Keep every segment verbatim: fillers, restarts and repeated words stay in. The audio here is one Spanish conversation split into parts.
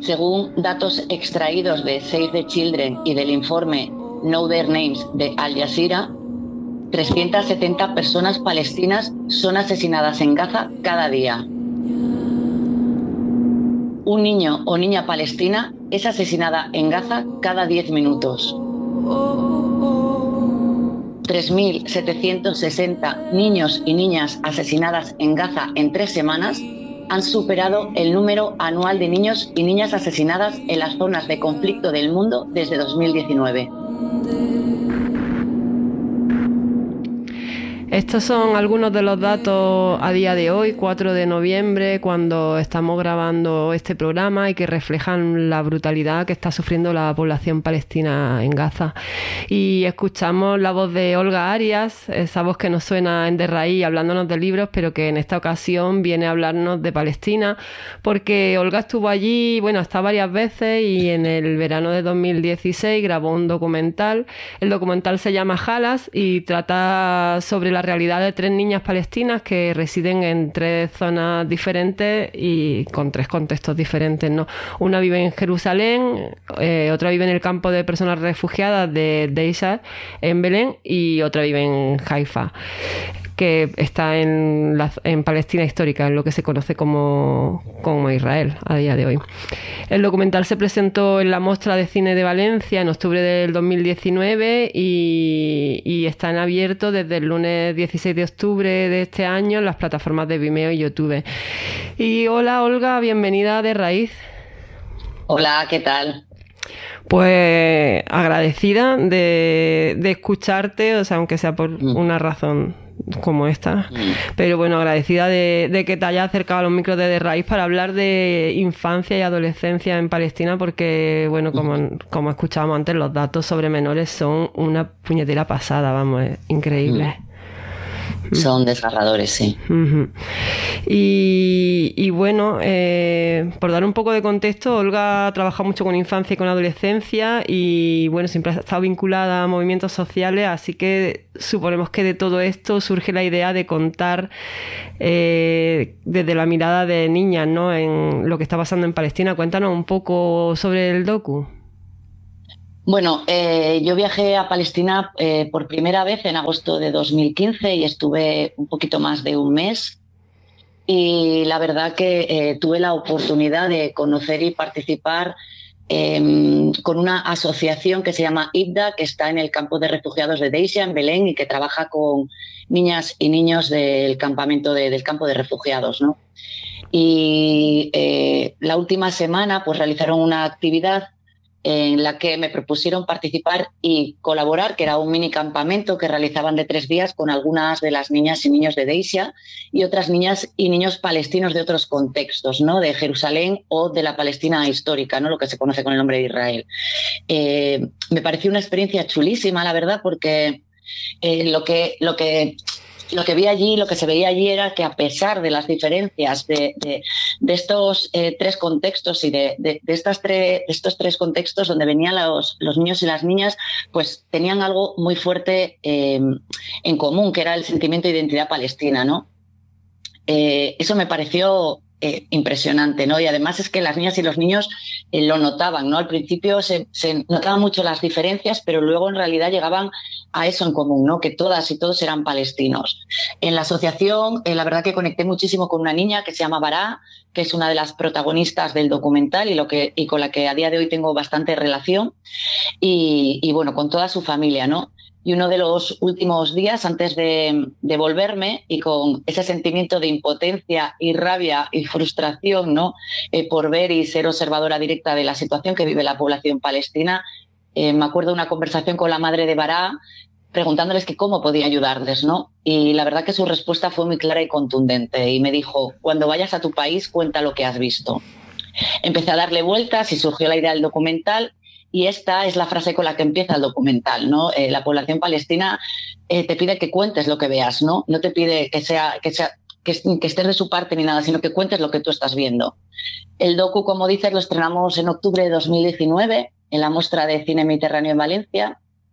Según datos extraídos de Save the Children y del informe Know Their Names de Al Jazeera, trescientas setenta personas palestinas son asesinadas en Gaza cada día. Un niño o niña palestina es asesinada en Gaza cada diez minutos. tres mil setecientos sesenta niños y niñas asesinadas en Gaza en tres semanas han superado el número anual de niños y niñas asesinadas en las zonas de conflicto del mundo desde dos mil diecinueve. Estos son algunos de los datos a día de hoy, cuatro de noviembre, cuando estamos grabando este programa, y que reflejan la brutalidad que está sufriendo la población palestina en Gaza. Y escuchamos la voz de Olga Arias, esa voz que nos suena en De Raíz hablándonos de libros, pero que en esta ocasión viene a hablarnos de Palestina, porque Olga estuvo allí, bueno, está varias veces, y en el verano de dos mil dieciséis grabó un documental. El documental se llama Halas y trata sobre la realidad de tres niñas palestinas que residen en tres zonas diferentes y con tres contextos diferentes, ¿no? Una vive en Jerusalén, eh, otra vive en el campo de personas refugiadas de Deisha en Belén, y otra vive en Haifa, que está en, la, en Palestina histórica, en lo que se conoce como, como Israel a día de hoy. El documental se presentó en la Mostra de Cine de Valencia en octubre del dos mil diecinueve y, y está en abierto desde el lunes dieciséis de octubre de este año en las plataformas de Vimeo y YouTube. Y hola Olga, bienvenida a De Raíz. Hola, ¿qué tal? Pues agradecida de, de escucharte, o sea, aunque sea por mm. una razón como esta, mm. pero bueno, agradecida de, de que te hayas acercado a los micros de De Raíz para hablar de infancia y adolescencia en Palestina, porque bueno, como, mm. como escuchábamos antes, los datos sobre menores son una puñetera pasada, vamos, es increíble. Mm. Son desgarradores, sí. Uh-huh. Y, y bueno, eh, por dar un poco de contexto, Olga ha trabajado mucho con infancia y con adolescencia y bueno, siempre ha estado vinculada a movimientos sociales, así que suponemos que de todo esto surge la idea de contar eh, desde la mirada de niñas, ¿no?, en lo que está pasando en Palestina. Cuéntanos un poco sobre el docu. Bueno, eh, yo viajé a Palestina eh, por primera vez en agosto de dos mil quince y estuve un poquito más de un mes. Y la verdad que eh, tuve la oportunidad de conocer y participar eh, con una asociación que se llama I B D A, que está en el campo de refugiados de Deisha, en Belén, y que trabaja con niñas y niños del campamento de, del campo de refugiados, ¿no? Y eh, la última semana pues realizaron una actividad en la que me propusieron participar y colaborar, que era un mini campamento que realizaban de tres días con algunas de las niñas y niños de Deisha y otras niñas y niños palestinos de otros contextos, ¿no?, de Jerusalén o de la Palestina histórica, ¿no?, lo que se conoce con el nombre de Israel. Eh, me pareció una experiencia chulísima, la verdad, porque eh, lo que... Lo que Lo que vi allí, lo que se veía allí era que a pesar de las diferencias de, de, de estos eh, tres contextos y de, de, de, estas tre, de estos tres contextos donde venían los, los niños y las niñas, pues tenían algo muy fuerte eh, en común, que era el sentimiento de identidad palestina, ¿no? Eh, eso me pareció eh, impresionante, ¿no? Y además es que las niñas y los niños eh, lo notaban, ¿no? Al principio se, se notaban mucho las diferencias, pero luego en realidad llegaban a eso en común, ¿no?, que todas y todos eran palestinos. En la asociación, eh, la verdad que conecté muchísimo con una niña que se llama Bará, que es una de las protagonistas del documental y, lo que, y con la que a día de hoy tengo bastante relación, y, y bueno, con toda su familia, ¿no? Y uno de los últimos días antes de, de volverme, y con ese sentimiento de impotencia y rabia y frustración, ¿no?, eh, por ver y ser observadora directa de la situación que vive la población palestina, eh, me acuerdo de una conversación con la madre de Bará preguntándoles que cómo podía ayudarles, ¿no? Y la verdad que su respuesta fue muy clara y contundente y me dijo: cuando vayas a tu país, cuenta lo que has visto. Empecé a darle vueltas y surgió la idea del documental. Y esta es la frase con la que empieza el documental, ¿no? Eh, la población palestina eh, te pide que cuentes lo que veas, ¿no? No te pide que, sea, que, sea, que, que estés de su parte ni nada, sino que cuentes lo que tú estás viendo. El docu, como dices, lo estrenamos en octubre de dos mil diecinueve en la Mostra de Cine Mediterráneo en Valencia.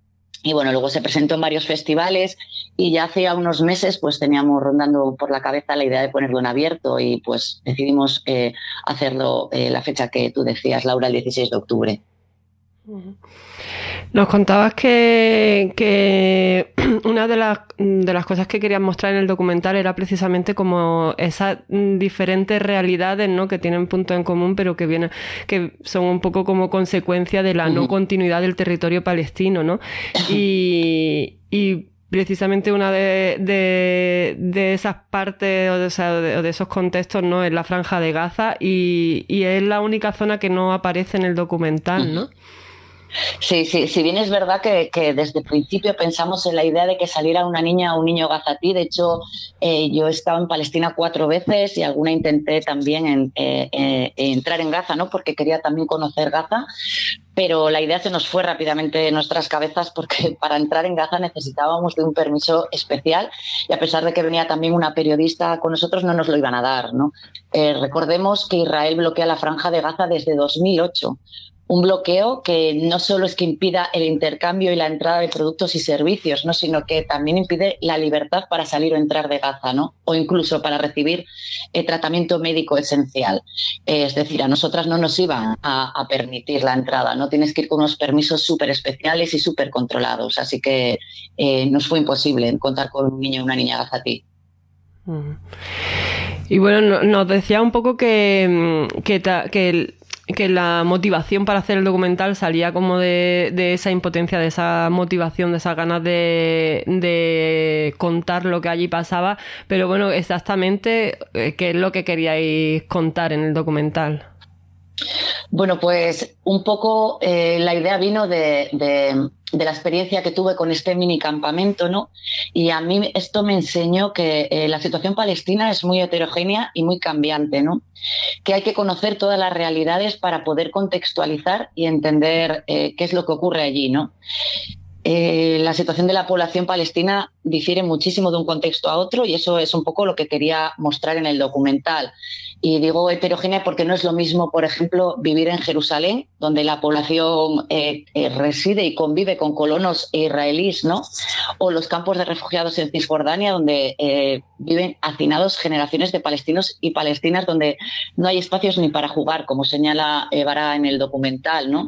Y bueno, luego se presentó en varios festivales y ya hace unos meses pues teníamos rondando por la cabeza la idea de ponerlo en abierto y pues decidimos eh, hacerlo eh, la fecha que tú decías, Laura, el dieciséis de octubre. Nos contabas que, que una de las, de las cosas que querías mostrar en el documental era precisamente como esas diferentes realidades, ¿no?, que tienen puntos en común, pero que vienen, que son un poco como consecuencia de la uh-huh. no continuidad del territorio palestino, ¿no? Y, y precisamente una de, de, de esas partes o de, o sea, de, de esos contextos, ¿no?, es la Franja de Gaza y, y es la única zona que no aparece en el documental, ¿no? Sí, sí, si bien es verdad que, que desde el principio pensamos en la idea de que saliera una niña o un niño gazatí. De hecho, eh, yo he estado en Palestina cuatro veces y alguna intenté también en, eh, eh, entrar en Gaza, ¿no?, porque quería también conocer Gaza, pero la idea se nos fue rápidamente de nuestras cabezas porque para entrar en Gaza necesitábamos de un permiso especial y a pesar de que venía también una periodista con nosotros no nos lo iban a dar, ¿no? Eh, recordemos que Israel bloquea la Franja de Gaza desde dos mil ocho. Un bloqueo que no solo es que impida el intercambio y la entrada de productos y servicios, ¿no?, sino que también impide la libertad para salir o entrar de Gaza, ¿no?, o incluso para recibir eh, tratamiento médico esencial. Eh, es decir, a nosotras no nos iban a, a permitir la entrada, ¿no? Tienes que ir con unos permisos súper especiales y súper controlados, así que eh, nos fue imposible contar con un niño o una niña gazatí. Y bueno, nos decía un poco que, que, ta, que el que la motivación para hacer el documental salía como de, de esa impotencia, de esa motivación, de esas ganas de, de contar lo que allí pasaba, pero bueno, exactamente, ¿qué es lo que queríais contar en el documental? Bueno, pues un poco eh, la idea vino de, de, de la experiencia que tuve con este mini campamento, ¿no? Y a mí esto me enseñó que eh, la situación palestina es muy heterogénea y muy cambiante, ¿no? Que hay que conocer todas las realidades para poder contextualizar y entender eh, qué es lo que ocurre allí, ¿no? Eh, la situación de la población palestina difiere muchísimo de un contexto a otro y eso es un poco lo que quería mostrar en el documental. Y digo heterogénea porque no es lo mismo, por ejemplo, vivir en Jerusalén, donde la población eh, eh, reside y convive con colonos israelíes, ¿no? O los campos de refugiados en Cisjordania, donde eh, viven hacinados generaciones de palestinos y palestinas, donde no hay espacios ni para jugar, como señala Evara en el documental, ¿no?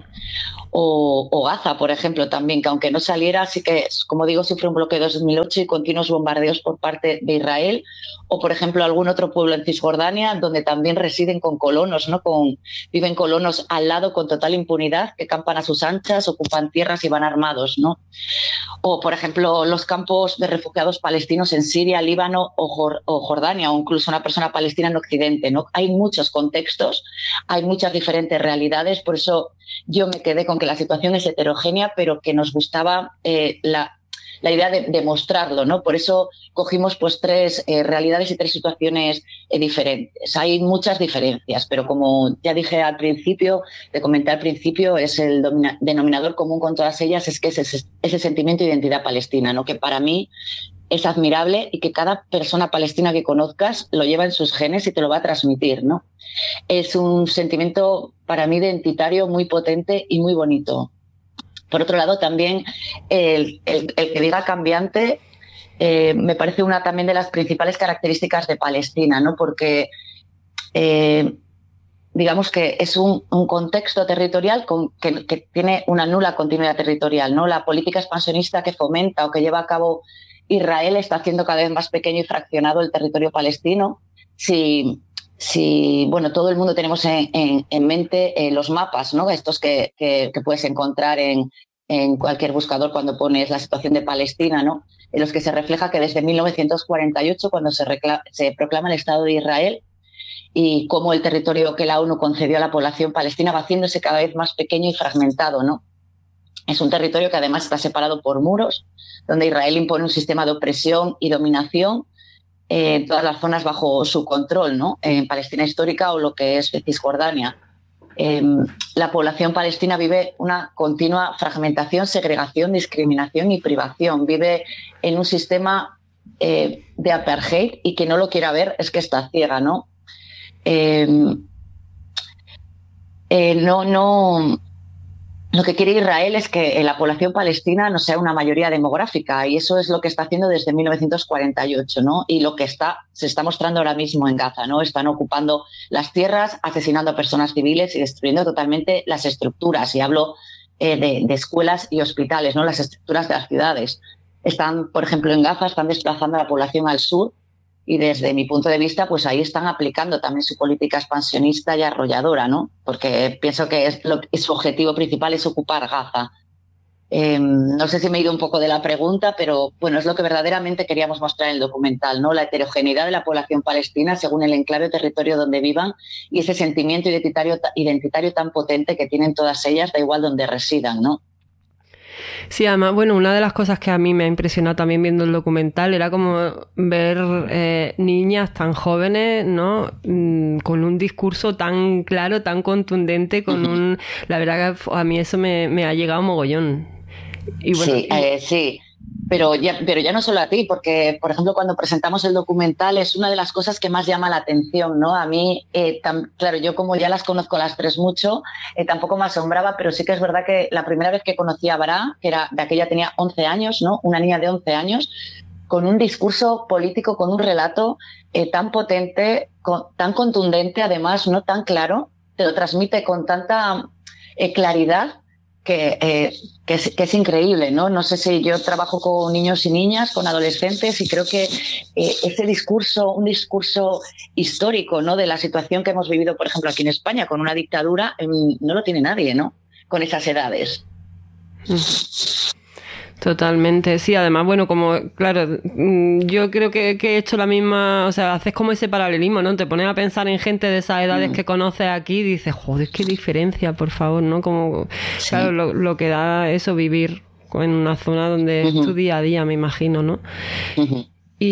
O, o Gaza, por ejemplo, también, que aunque no saliera, sí que, como digo, sufre un bloqueo de dos mil ocho y continuos bombardeos por parte de Israel. O, por ejemplo, algún otro pueblo en Cisjordania, donde también residen con colonos, ¿no? Con, viven colonos al lado con total impunidad, que campan a sus anchas, ocupan tierras y van armados, ¿no? O, por ejemplo, los campos de refugiados palestinos en Siria, Líbano o, Jor- o Jordania, o incluso una persona palestina en Occidente, ¿no? Hay muchos contextos, hay muchas diferentes realidades, por eso yo me quedé con que la situación es heterogénea, pero que nos gustaba eh, la, la idea de, de mostrarlo, ¿no? Por eso cogimos pues tres eh, realidades y tres situaciones eh, diferentes. Hay muchas diferencias, pero como ya dije al principio, te comenté al principio, es el domina- denominador común con todas ellas, es que es ese, ese sentimiento de identidad palestina, ¿no? Que para mí es admirable y que cada persona palestina que conozcas lo lleva en sus genes y te lo va a transmitir, ¿no? Es un sentimiento para mí identitario muy potente y muy bonito. Por otro lado, también el, el, el que diga cambiante eh, me parece una también de las principales características de Palestina, ¿no? Porque eh, digamos que es un, un contexto territorial con, que, que tiene una nula continuidad territorial, ¿no? La política expansionista que fomenta o que lleva a cabo Israel está haciendo cada vez más pequeño y fraccionado el territorio palestino. Si, si bueno, todo el mundo tenemos en, en, en mente eh, los mapas, ¿no? Estos que, que, que puedes encontrar en, en cualquier buscador cuando pones la situación de Palestina, ¿no? En los que se refleja que desde mil novecientos cuarenta y ocho, cuando se, recla- se proclama el Estado de Israel, y cómo el territorio que la ONU concedió a la población palestina va haciéndose cada vez más pequeño y fragmentado, ¿no? Es un territorio que además está separado por muros, donde Israel impone un sistema de opresión y dominación en eh, todas las zonas bajo su control, ¿no? En Palestina histórica o lo que es Cisjordania. Eh, la población palestina vive una continua fragmentación, segregación, discriminación y privación. Vive en un sistema eh, de apartheid y que no lo quiera ver es que está ciega, ¿no? Eh, eh, no, no... lo que quiere Israel es que la población palestina no sea una mayoría demográfica, y eso es lo que está haciendo desde mil novecientos cuarenta y ocho, ¿no? Y lo que está, se está mostrando ahora mismo en Gaza, ¿no? Están ocupando las tierras, asesinando a personas civiles y destruyendo totalmente las estructuras. Y hablo eh, de, de escuelas y hospitales, ¿no? Las estructuras de las ciudades. Están, por ejemplo, en Gaza, están desplazando a la población al sur, y desde mi punto de vista, pues ahí están aplicando también su política expansionista y arrolladora, ¿no? Porque pienso que es lo, su objetivo principal es ocupar Gaza. Eh, no sé si me he ido un poco de la pregunta, pero bueno, es lo que verdaderamente queríamos mostrar en el documental, ¿no? La heterogeneidad de la población palestina según el enclave o territorio donde vivan, y ese sentimiento identitario, identitario tan potente que tienen todas ellas, da igual donde residan, ¿no? Sí, además, bueno, una de las cosas que a mí me ha impresionado también viendo el documental era como ver eh, niñas tan jóvenes, ¿no? Mm, con un discurso tan claro, tan contundente, con un... La verdad que a mí eso me, me ha llegado mogollón. Y bueno, sí, eh, sí. Pero ya, pero ya no solo a ti, porque, por ejemplo, cuando presentamos el documental es una de las cosas que más llama la atención, ¿no? A mí, eh, tan, claro, yo como ya las conozco las tres mucho, eh, tampoco me asombraba, pero sí que es verdad que la primera vez que conocí a Bará, que era de aquella tenía once años, ¿no? Una niña de once años, con un discurso político, con un relato eh, tan potente, con, tan contundente, además, no tan claro, te lo transmite con tanta eh, claridad, Que, eh, que, es, que es increíble, ¿no? No sé si yo trabajo con niños y niñas, con adolescentes, y creo que eh, ese discurso, un discurso histórico, ¿no? De la situación que hemos vivido, por ejemplo, aquí en España, con una dictadura, eh, no lo tiene nadie, ¿no? Con esas edades. Totalmente, sí, además, bueno, como, claro, yo creo que, que he hecho la misma, o sea, haces como ese paralelismo, ¿no? Te pones a pensar en gente de esas edades mm. que conoces aquí y dices, joder, qué diferencia, por favor, ¿no? Como, sí. Claro, lo, lo que da eso, vivir en una zona donde uh-huh. es tu día a día, me imagino, ¿no? Uh-huh.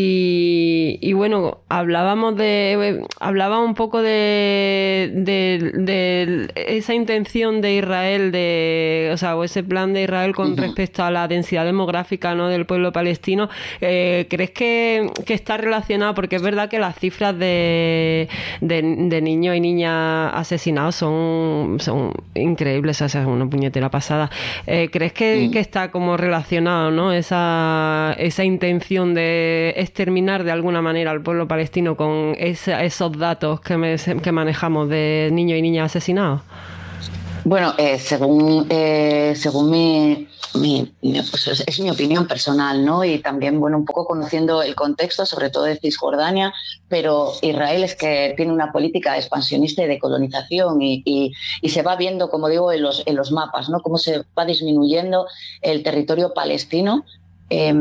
Y, y bueno, hablábamos de hablaba un poco de, de, de esa intención de Israel, de, o sea, o ese plan de Israel con uh-huh. respecto a la densidad demográfica, ¿no? del pueblo palestino. Eh, ¿Crees que, que está relacionado? Porque es verdad que las cifras de, de, de niños y niñas asesinados son, son increíbles, o sea, es una puñetera pasada. Eh, ¿Crees que, uh-huh. que está como relacionado, ¿no? esa, esa intención de exterminar de alguna manera al pueblo palestino con ese, esos datos que, me, que manejamos de niños y niñas asesinados? Bueno, eh, según eh, según mi, mi, mi pues es, es mi opinión personal, ¿no? Y también, bueno, un poco conociendo el contexto, sobre todo de Cisjordania, pero Israel es que tiene una política expansionista y de colonización, y, y, y se va viendo, como digo, en los, en los mapas, ¿no? Cómo se va disminuyendo el territorio palestino. Eh,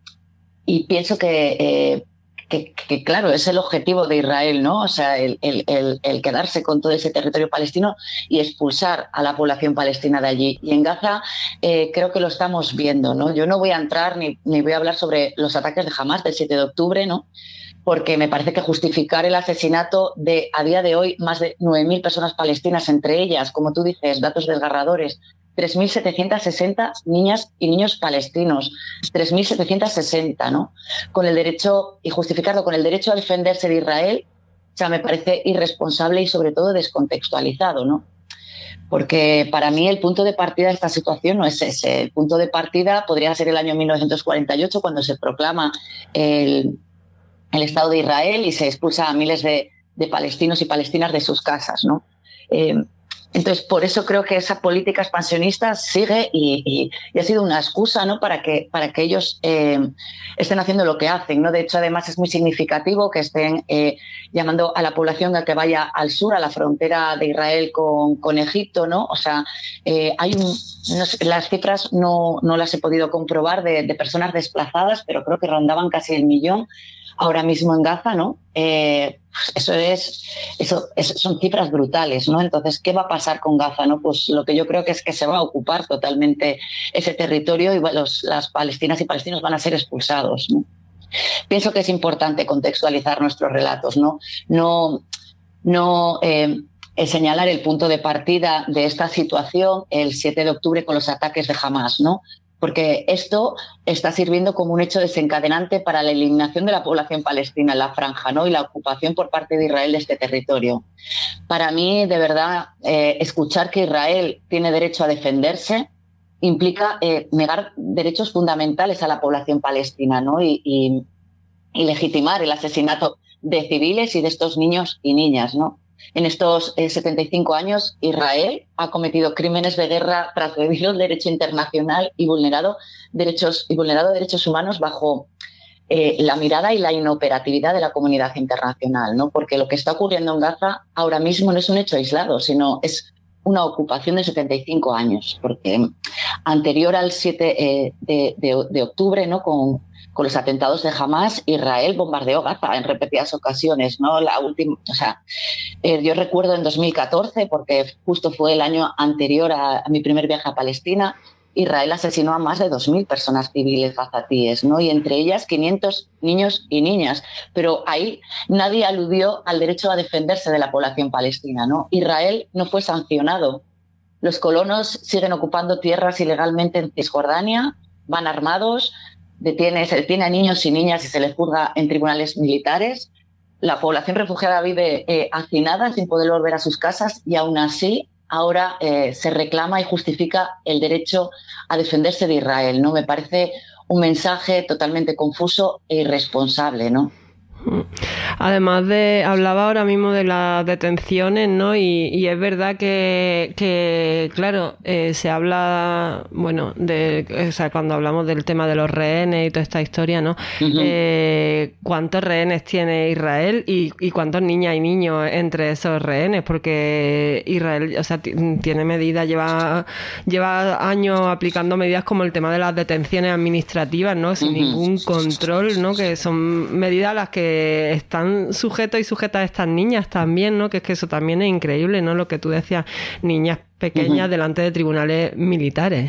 Y pienso que, eh, que, que, claro, es el objetivo de Israel, ¿no? O sea, el, el, el, el quedarse con todo ese territorio palestino y expulsar a la población palestina de allí. Y en Gaza eh, creo que lo estamos viendo, ¿no? Yo no voy a entrar ni, ni voy a hablar sobre los ataques de Hamás del siete de octubre, ¿no? Porque me parece que justificar el asesinato de, a día de hoy, más de nueve mil personas palestinas, entre ellas, como tú dices, datos desgarradores, tres mil setecientas sesenta niñas y niños palestinos, tres mil setecientas sesenta, ¿no? Con el derecho, y justificarlo con el derecho a defenderse de Israel, o sea, me parece irresponsable y sobre todo descontextualizado, ¿no? Porque para mí el punto de partida de esta situación no es ese. El punto de partida podría ser el año mil novecientos cuarenta y ocho, cuando se proclama el, el Estado de Israel y se expulsa a miles de, de palestinos y palestinas de sus casas, ¿no? Eh, Entonces, por eso creo que esa política expansionista sigue y, y, y ha sido una excusa, ¿no? para, que, para que ellos eh, estén haciendo lo que hacen, ¿no? De hecho, además, es muy significativo que estén eh, llamando a la población a que vaya al sur, a la frontera de Israel con, con Egipto, ¿no? O sea, eh, hay un, no sé, las cifras no, no las he podido comprobar de, de personas desplazadas, pero creo que rondaban casi el millón ahora mismo en Gaza, ¿no? Eh, eso es, eso es, son cifras brutales, ¿no? Entonces, ¿qué va a pasar con Gaza, no? Pues lo que yo creo que es que se va a ocupar totalmente ese territorio y los, las palestinas y palestinos van a ser expulsados, ¿no? Pienso que es importante contextualizar nuestros relatos, ¿no? No, no eh, señalar el punto de partida de esta situación el siete de octubre con los ataques de Hamás, ¿no? porque esto está sirviendo como un hecho desencadenante para la eliminación de la población palestina en la franja, ¿no? Y la ocupación por parte de Israel de este territorio. Para mí, de verdad, eh, escuchar que Israel tiene derecho a defenderse implica eh, negar derechos fundamentales a la población palestina, ¿no? Y, y, y legitimar el asesinato de civiles y de estos niños y niñas, ¿no? En estos eh, setenta y cinco años, Israel ha cometido crímenes de guerra, transgredido el derecho internacional y vulnerado derechos, y vulnerado derechos humanos bajo eh, la mirada y la inoperatividad de la comunidad internacional, ¿no? Porque lo que está ocurriendo en Gaza ahora mismo no es un hecho aislado, sino es una ocupación de setenta y cinco años, porque anterior al siete eh, de, de, de octubre, ¿no? con Con los atentados de Hamas, Israel bombardeó Gaza en repetidas ocasiones, ¿no? La última, o sea, eh, yo recuerdo en dos mil catorce, porque justo fue el año anterior a, a mi primer viaje a Palestina, Israel asesinó a más de dos mil personas civiles gazatíes, ¿no? Y entre ellas quinientos niños y niñas. Pero ahí nadie aludió al derecho a defenderse de la población palestina, ¿no? Israel no fue sancionado. Los colonos siguen ocupando tierras ilegalmente en Cisjordania, van armados, Detiene, se detiene a niños y niñas y se les juzga en tribunales militares. La población refugiada vive eh, hacinada sin poder volver a sus casas y aún así ahora eh, se reclama y justifica el derecho a defenderse de Israel, ¿no? Me parece un mensaje totalmente confuso e irresponsable, ¿no? Además de, hablaba ahora mismo de las detenciones, ¿no? Y, y es verdad que, que claro, eh, se habla, bueno, de, o sea, cuando hablamos del tema de los rehenes y toda esta historia, ¿no? Uh-huh. Eh, ¿cuántos rehenes tiene Israel y, y cuántos niñas y niños entre esos rehenes? Porque Israel, o sea, t- tiene medidas, lleva, lleva años aplicando medidas como el tema de las detenciones administrativas, ¿no? Sin uh-huh. ningún control, ¿no? Que son medidas a las que están sujetos y sujetas estas niñas también, ¿no? Que es que eso también es increíble, ¿no? Lo que tú decías, niñas pequeñas uh-huh. delante de tribunales militares.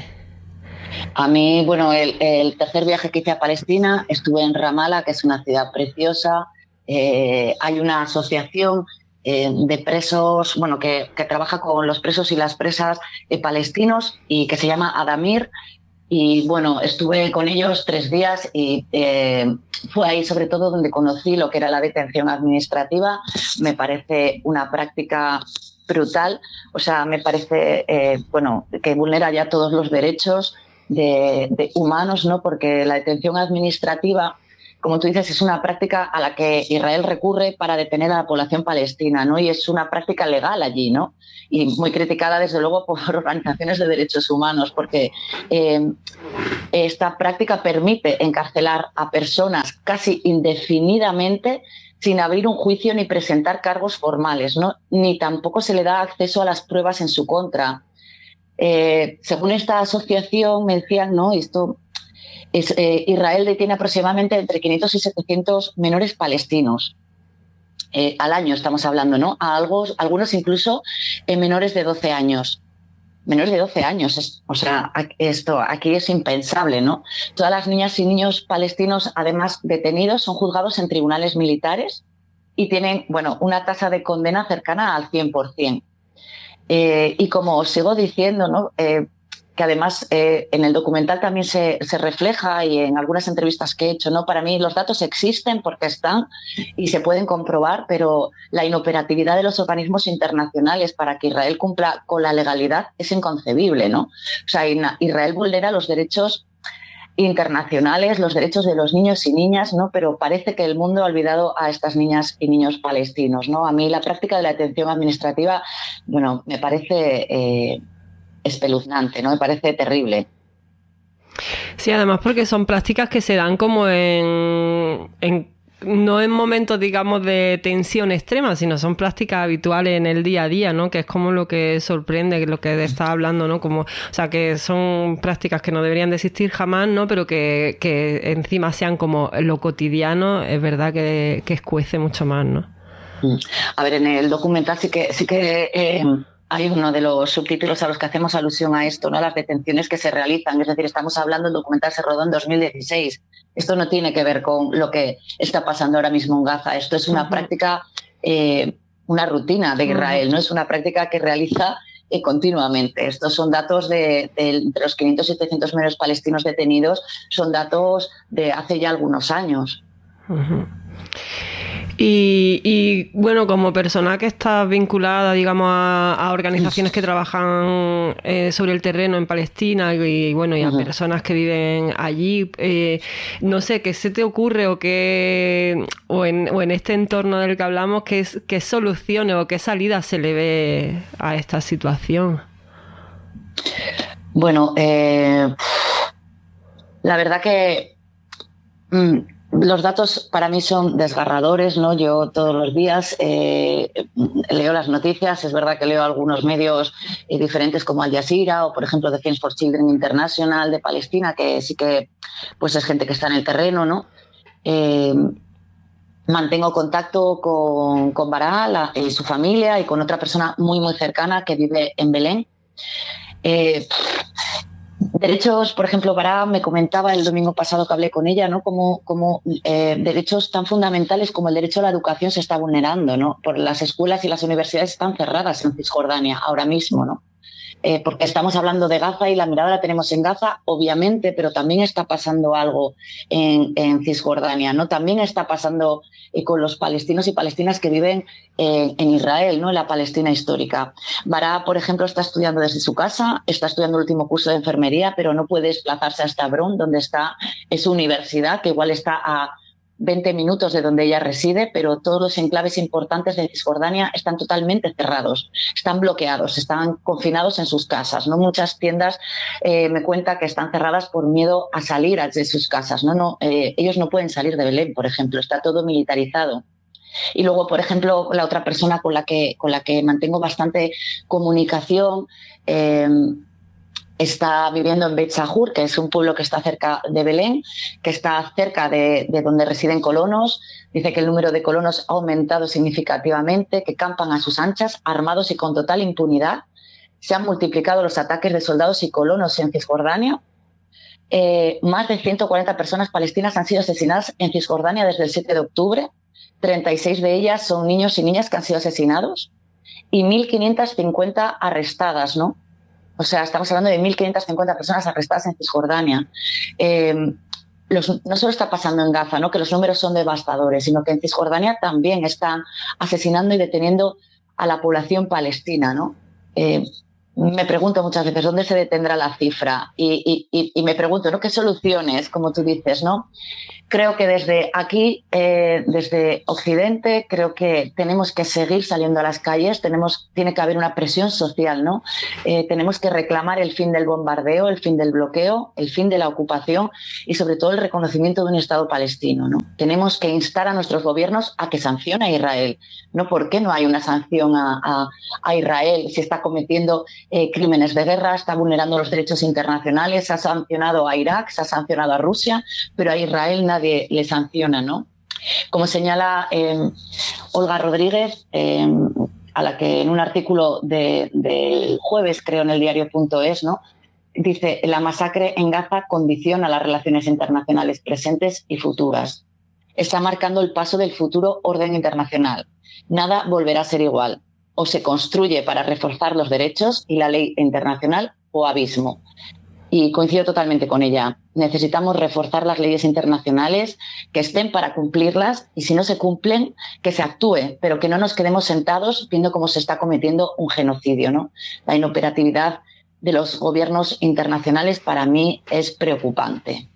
A mí, bueno, el, el tercer viaje que hice a Palestina, estuve en Ramallah, que es una ciudad preciosa. Eh, hay una asociación eh, de presos, bueno, que, que trabaja con los presos y las presas eh, palestinos y que se llama Adamir. Y bueno, estuve con ellos tres días y eh, fue ahí sobre todo donde conocí lo que era la detención administrativa. Me parece una práctica brutal, o sea, me parece eh, bueno, que vulnera ya todos los derechos de, de humanos, ¿no? Porque la detención administrativa, como tú dices, es una práctica a la que Israel recurre para detener a la población palestina, ¿no? Y es una práctica legal allí, ¿no? Y muy criticada, desde luego, por organizaciones de derechos humanos, porque eh, esta práctica permite encarcelar a personas casi indefinidamente sin abrir un juicio ni presentar cargos formales, ¿no? Ni tampoco se le da acceso a las pruebas en su contra. Eh, según esta asociación, me decían, ¿no? Esto... Es, eh, Israel detiene aproximadamente entre quinientos y setecientos menores palestinos. Eh, al año estamos hablando, ¿no? A algo, algunos incluso eh, menores de doce años. Menores de doce años, es, o sea, esto aquí es impensable, ¿no? Todas las niñas y niños palestinos, además detenidos, son juzgados en tribunales militares y tienen, bueno, una tasa de condena cercana al cien por ciento. Eh, y como os sigo diciendo, ¿no? Eh, que además eh, en el documental también se, se refleja y en algunas entrevistas que he hecho, ¿no? Para mí los datos existen porque están y se pueden comprobar, pero la inoperatividad de los organismos internacionales para que Israel cumpla con la legalidad es inconcebible, ¿no? O sea, Israel vulnera los derechos internacionales, los derechos de los niños y niñas, ¿no? Pero parece que el mundo ha olvidado a estas niñas y niños palestinos, ¿no? A mí la práctica de la detención administrativa, bueno, me parece... Eh, espeluznante, ¿no? Me parece terrible. Sí, además porque son prácticas que se dan como en, en no en momentos, digamos, de tensión extrema, sino son prácticas habituales en el día a día, ¿no? Que es como lo que sorprende, lo que estás hablando, ¿no? Como, o sea, que son prácticas que no deberían de existir jamás, ¿no? Pero que, que encima sean como lo cotidiano, es verdad que, que escuece mucho más, ¿no? A ver, en el documental sí que sí que eh, hay uno de los subtítulos a los que hacemos alusión a esto, ¿no? Las detenciones que se realizan, es decir, estamos hablando, el documental se rodó en dos mil dieciséis. Esto no tiene que ver con lo que está pasando ahora mismo en Gaza. Esto es una uh-huh. práctica, eh, una rutina de Israel, uh-huh. ¿no? Es una práctica que realiza eh, continuamente. Estos son datos de, de, de los quinientos setecientos menores palestinos detenidos, son datos de hace ya algunos años. Uh-huh. Y, y bueno, como persona que está vinculada, digamos, a, a organizaciones que trabajan eh, sobre el terreno en Palestina y, y bueno, y a uh-huh. personas que viven allí, eh, no sé, ¿qué se te ocurre o qué o en, o en este entorno del que hablamos, qué, qué soluciones o qué salida se le ve a esta situación? Bueno, eh, la verdad que mm, los datos para mí son desgarradores, ¿no? Yo todos los días eh, leo las noticias. Es verdad que leo algunos medios eh, diferentes como Al Jazeera o, por ejemplo, Defense for Children International de Palestina, que sí que pues es gente que está en el terreno, ¿no? Eh, mantengo contacto con, con Bará y su familia y con otra persona muy, muy cercana que vive en Belén. Eh, Derechos, por ejemplo, Bará me comentaba el domingo pasado que hablé con ella, ¿no? Como, como eh, derechos tan fundamentales como el derecho a la educación se está vulnerando, ¿no? Por las escuelas y las universidades están cerradas en Cisjordania ahora mismo, ¿no? Eh, porque estamos hablando de Gaza y la mirada la tenemos en Gaza, obviamente, pero también está pasando algo en, en Cisjordania, ¿no? También está pasando eh, con los palestinos y palestinas que viven eh, en Israel, ¿no? En la Palestina histórica. Bará, por ejemplo, está estudiando desde su casa, está estudiando el último curso de enfermería, pero no puede desplazarse hasta Hebrón, donde está es su universidad, que igual está a veinte minutos de donde ella reside, pero todos los enclaves importantes de Cisjordania están totalmente cerrados, están bloqueados, están confinados en sus casas, ¿no? Muchas tiendas eh, me cuenta que están cerradas por miedo a salir de sus casas, ¿no? No, eh, ellos no pueden salir de Belén, por ejemplo, está todo militarizado. Y luego, por ejemplo, la otra persona con la que, con la que mantengo bastante comunicación eh, está viviendo en Beit Sahur, que es un pueblo que está cerca de Belén, que está cerca de, de donde residen colonos. Dice que el número de colonos ha aumentado significativamente, que campan a sus anchas, armados y con total impunidad. Se han multiplicado los ataques de soldados y colonos en Cisjordania. Eh, más de ciento cuarenta personas palestinas han sido asesinadas en Cisjordania desde el siete de octubre. treinta y seis de ellas son niños y niñas que han sido asesinados y mil quinientas cincuenta arrestadas, ¿no? O sea, estamos hablando de mil quinientas cincuenta personas arrestadas en Cisjordania. Eh, los, no solo está pasando en Gaza, ¿no? Que los números son devastadores, sino que en Cisjordania también están asesinando y deteniendo a la población palestina, ¿no? Eh, me pregunto muchas veces dónde se detendrá la cifra y, y, y me pregunto, ¿no? ¿Qué soluciones, como tú dices, ¿no? Creo que desde aquí, eh, desde Occidente, creo que tenemos que seguir saliendo a las calles, tenemos, tiene que haber una presión social, ¿no? Eh, tenemos que reclamar el fin del bombardeo, el fin del bloqueo, el fin de la ocupación y sobre todo el reconocimiento de un Estado palestino, ¿no? Tenemos que instar a nuestros gobiernos a que sancione a Israel, ¿no? ¿Por qué no hay una sanción a, a, a Israel si está cometiendo eh, crímenes de guerra, está vulnerando los derechos internacionales, se ha sancionado a Irak, se ha sancionado a Rusia, pero a Israel nadie Nadie le sanciona, ¿no? Como señala eh, Olga Rodríguez, eh, a la que en un artículo del de jueves, creo, en el diario punto es, ¿no? Dice, la masacre en Gaza condiciona las relaciones internacionales presentes y futuras. Está marcando el paso del futuro orden internacional. Nada volverá a ser igual. O se construye para reforzar los derechos y la ley internacional o abismo. Y coincido totalmente con ella. Necesitamos reforzar las leyes internacionales, que estén para cumplirlas y si no se cumplen, que se actúe, pero que no nos quedemos sentados viendo cómo se está cometiendo un genocidio, ¿no? La inoperatividad de los gobiernos internacionales para mí es preocupante.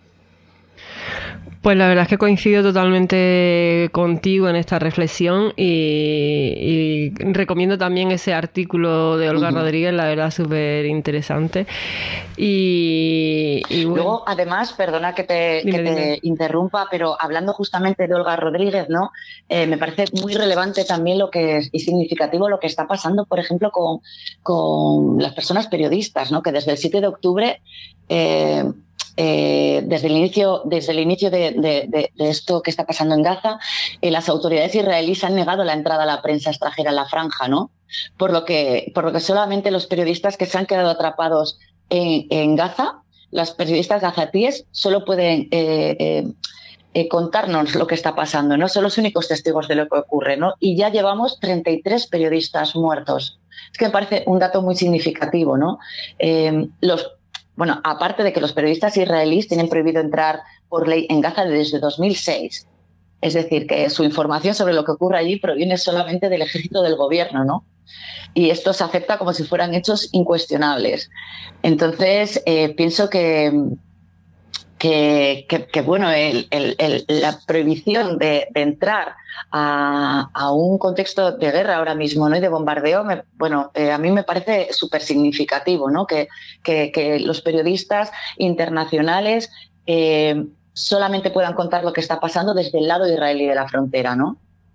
Pues la verdad es que coincido totalmente contigo en esta reflexión y, y recomiendo también ese artículo de Olga uh-huh. Rodríguez, la verdad súper interesante. Y, y bueno. Luego, además, perdona que te, dime, que te dime. interrumpa, pero hablando justamente de Olga Rodríguez, ¿no? Eh, me parece muy relevante también lo que es, y significativo lo que está pasando, por ejemplo, con, con las personas periodistas, ¿no? Que desde el siete de octubre... Eh, Eh, desde el inicio, desde el inicio de, de, de, de esto que está pasando en Gaza, eh, las autoridades israelíes han negado la entrada a la prensa extranjera en la franja, ¿no? Por lo que, por lo que solamente los periodistas que se han quedado atrapados en, en Gaza, las periodistas gazatíes, solo pueden eh, eh, eh, contarnos lo que está pasando, no son los únicos testigos de lo que ocurre, ¿no? Y ya llevamos treinta y tres periodistas muertos. Es que me parece un dato muy significativo, ¿no? Eh, los, bueno, aparte de que los periodistas israelíes tienen prohibido entrar por ley en Gaza desde dos mil seis, es decir, que su información sobre lo que ocurre allí proviene solamente del ejército del gobierno, ¿no? Y esto se acepta como si fueran hechos incuestionables. Entonces, eh, pienso que, que, que, que bueno, el, el, el, la prohibición de, de entrar a, a un contexto de guerra ahora mismo, ¿no? Y de bombardeo, me, bueno, eh, a mí me parece súper significativo, ¿no? Que, que, que los periodistas internacionales eh, solamente puedan contar lo que está pasando desde el lado israelí de la frontera, ¿no?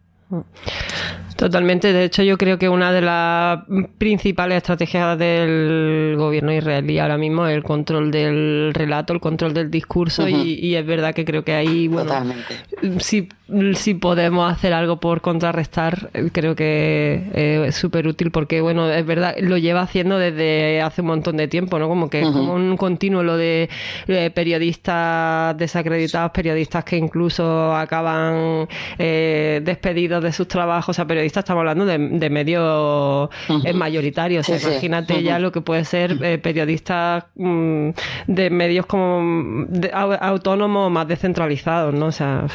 Totalmente. De hecho, yo creo que una de las principales estrategias del gobierno israelí ahora mismo es el control del relato, el control del discurso. Uh-huh. y, y es verdad que creo que ahí, bueno, si, si podemos hacer algo por contrarrestar, creo que eh, es súper útil porque, bueno, es verdad, lo lleva haciendo desde hace un montón de tiempo, ¿no? Como que es uh-huh. como un continuo lo de eh, periodistas desacreditados, periodistas que incluso acaban eh, despedidos de sus trabajos, o sea, periodistas estamos hablando de, de medios uh-huh. mayoritarios. O sea, sí, imagínate sí. uh-huh. ya lo que puede ser eh, periodistas mm, de medios como de, autónomos más descentralizados, ¿no? O sea...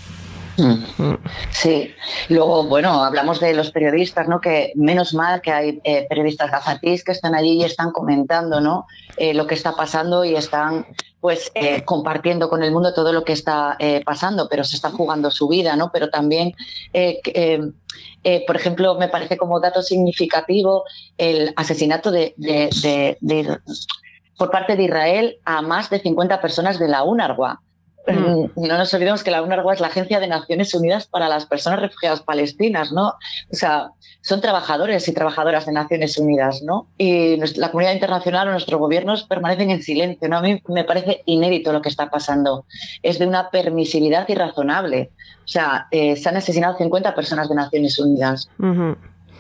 Mm. Sí, luego, bueno, hablamos de los periodistas, ¿no? Que menos mal que hay eh, periodistas gazatíes que están allí y están comentando, ¿no? Eh, lo que está pasando y están, pues, eh, compartiendo con el mundo todo lo que está eh, pasando, pero se están jugando su vida, ¿no? Pero también, eh, eh, eh, por ejemplo, me parece como dato significativo el asesinato de, de, de, de, por parte de Israel a más de cincuenta personas de la UNRWA. Mm. No nos olvidemos que la UNRWA es la Agencia de Naciones Unidas para las Personas Refugiadas Palestinas, ¿no? O sea, son trabajadores y trabajadoras de Naciones Unidas, ¿no? Y la comunidad internacional o nuestros gobiernos permanecen en silencio, ¿no? A mí me parece inédito lo que está pasando. Es de una permisividad irrazonable. O sea, eh, se han asesinado cincuenta personas de Naciones Unidas. Uh-huh.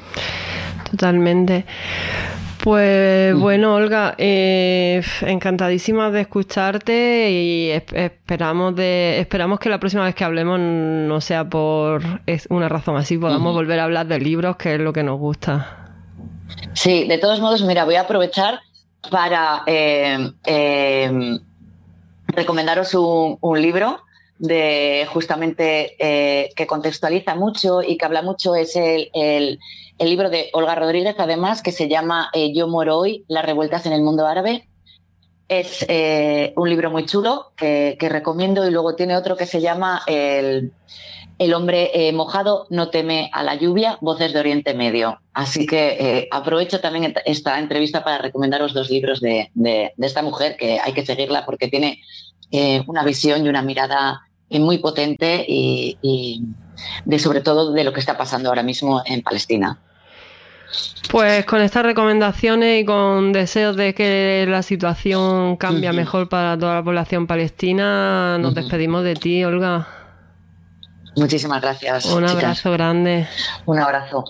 Totalmente. Pues bueno, Olga, eh, encantadísima de escucharte y esperamos de esperamos que la próxima vez que hablemos no sea por una razón así, podamos uh-huh. volver a hablar de libros, que es lo que nos gusta. Sí, de todos modos, mira, voy a aprovechar para eh, eh, recomendaros un, un libro de justamente eh, que contextualiza mucho y que habla mucho, es el, el, el libro de Olga Rodríguez, además, que se llama eh, Yo muero hoy, las revueltas en el mundo árabe. Es eh, un libro muy chulo que, que recomiendo, y luego tiene otro que se llama El, el hombre eh, mojado no teme a la lluvia, voces de Oriente Medio. Así que eh, aprovecho también esta entrevista para recomendaros dos libros de, de, de esta mujer, que hay que seguirla porque tiene eh, una visión y una mirada muy potente y, y de sobre todo de lo que está pasando ahora mismo en Palestina. Pues con estas recomendaciones y con deseos de que la situación cambie uh-huh. mejor para toda la población palestina, nos uh-huh. despedimos de ti, Olga. Muchísimas gracias. Un abrazo chicas. grande. Un abrazo.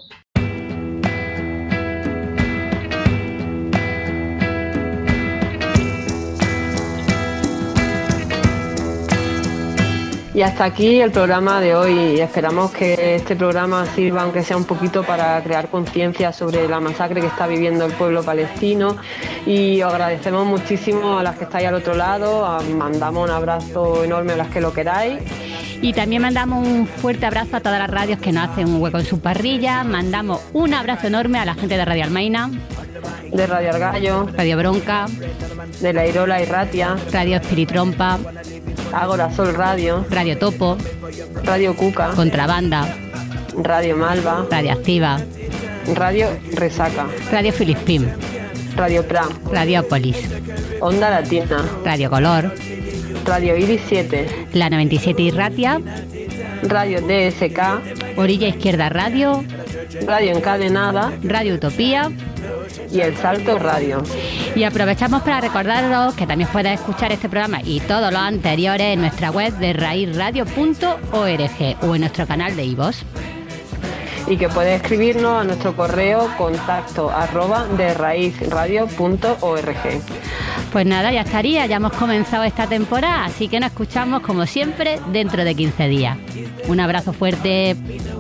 Y hasta aquí el programa de hoy. Esperamos que este programa sirva, aunque sea un poquito, para crear conciencia sobre la masacre que está viviendo el pueblo palestino. Y os agradecemos muchísimo a las que estáis al otro lado. Mandamos un abrazo enorme a las que lo queráis. Y también mandamos un fuerte abrazo a todas las radios que nos hacen un hueco en su parrilla. Mandamos un abrazo enorme a la gente de Radio Almaina, de Radio Argallo, Radio Bronca, de La Irola y Ratia, Radio Espiritrompa, Ágora Sol Radio, Radio Topo, Radio Cuca, Contrabanda, Radio Malva, Radio Activa, Radio Resaca, Radio Filispín, Radio Pram, Radiopolis, Onda Latina, Radio Color, Radio Iris siete, La noventa y siete y Ratia, Radio D S K, Orilla Izquierda Radio, Radio Encadenada, Radio Utopía y El Salto Radio. Y aprovechamos para recordaros que también podéis escuchar este programa y todos los anteriores en nuestra web de raíz radio punto org o en nuestro canal de iVoox. Y que podéis escribirnos a nuestro correo contacto arroba de raíz radio punto org. Pues nada, ya estaría, ya hemos comenzado esta temporada, así que nos escuchamos como siempre dentro de quince días. Un abrazo fuerte.